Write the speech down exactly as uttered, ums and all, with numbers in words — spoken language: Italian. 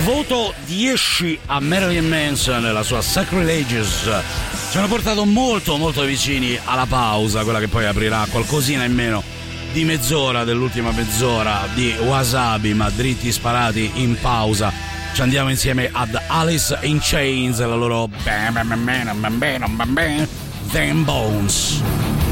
voto dieci a Marilyn Manson e la sua Sacrilegious ci hanno portato molto molto vicini alla pausa, quella che poi aprirà qualcosina in meno di mezz'ora dell'ultima mezz'ora di Wasabi, ma dritti sparati in pausa. Ci andiamo insieme ad Alice in Chains e la loro Them Bones.